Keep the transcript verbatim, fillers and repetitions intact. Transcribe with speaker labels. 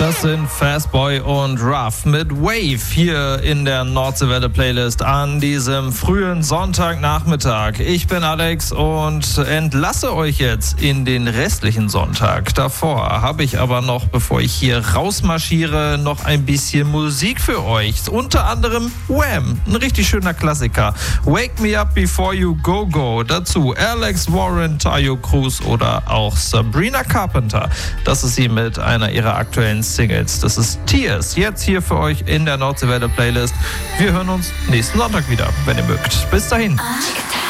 Speaker 1: Das sind Fastboy und Ruff mit Wave hier in der Nordseewelle Playlist an diesem frühen Sonntagnachmittag. Ich bin Alex und entlasse euch jetzt in den restlichen Sonntag. Davor habe ich aber noch, bevor ich hier rausmarschiere, noch ein bisschen Musik für euch. Unter anderem Wham, ein richtig schöner Klassiker. Wake Me Up Before You Go Go. Dazu Alex Warren, Tayo Cruz oder auch Sabrina Carpenter. Das ist sie mit einer ihrer aktuellen Singles. Das ist Tears. Jetzt hier für euch in der Nordseewelle Playlist. Wir hören uns nächsten Sonntag wieder, wenn ihr mögt. Bis dahin.